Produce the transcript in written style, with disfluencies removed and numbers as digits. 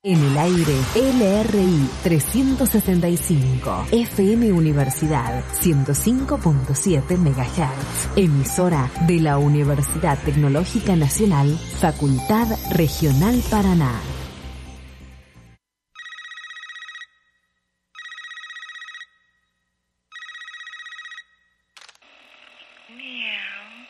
En el aire, LRI 365, FM Universidad 105.7 MHz, emisora de la Universidad Tecnológica Nacional, Facultad Regional Paraná.